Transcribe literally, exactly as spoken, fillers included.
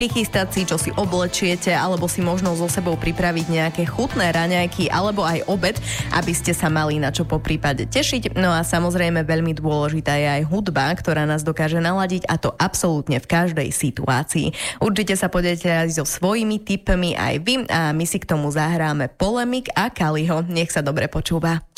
prichystať si, čo si oblečiete, alebo si možno so sebou pripraviť nejaké chutné raňajky, alebo aj obed, aby ste sa mali na čo po prípade tešiť. No a samozrejme veľmi dôležitá je aj hudba, ktorá nás dokáže naladiť, a to absolútne v každej situácii. Určite sa podelite aj so svojimi tipmi aj vy a my si k tomu zahráme Polemik a Kaliho. Nech sa dobre počúva.